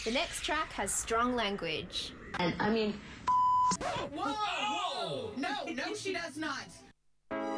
The next track has strong language. And I mean, Whoa! No, she does not.